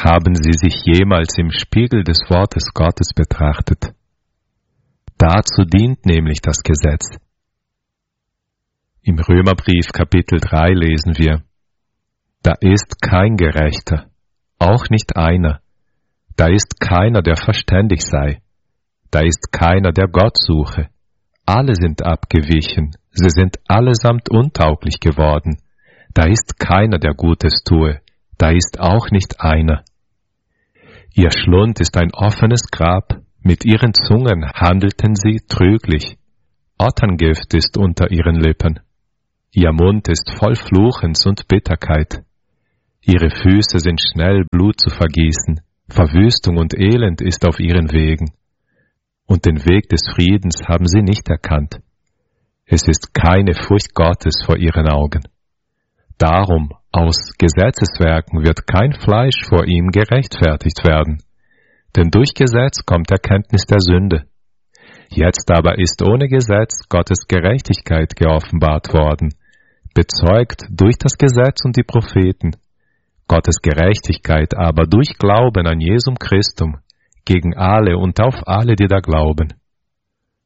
Haben Sie sich jemals im Spiegel des Wortes Gottes betrachtet? Dazu dient nämlich das Gesetz. Im Römerbrief Kapitel 3 lesen wir: Da ist kein Gerechter, auch nicht einer. Da ist keiner, der verständig sei. Da ist keiner, der Gott suche. Alle sind abgewichen, sie sind allesamt untauglich geworden. Da ist keiner, der Gutes tue, da ist auch nicht einer. Ihr Schlund ist ein offenes Grab, mit ihren Zungen handelten sie trüglich. Otterngift ist unter ihren Lippen. Ihr Mund ist voll Fluchens und Bitterkeit. Ihre Füße sind schnell, Blut zu vergießen. Verwüstung und Elend ist auf ihren Wegen. Und den Weg des Friedens haben sie nicht erkannt. Es ist keine Furcht Gottes vor ihren Augen. Darum, aus Gesetzeswerken wird kein Fleisch vor ihm gerechtfertigt werden. Denn durch Gesetz kommt Erkenntnis der Sünde. Jetzt aber ist ohne Gesetz Gottes Gerechtigkeit geoffenbart worden, bezeugt durch das Gesetz und die Propheten. Gottes Gerechtigkeit aber durch Glauben an Jesum Christum, gegen alle und auf alle, die da glauben.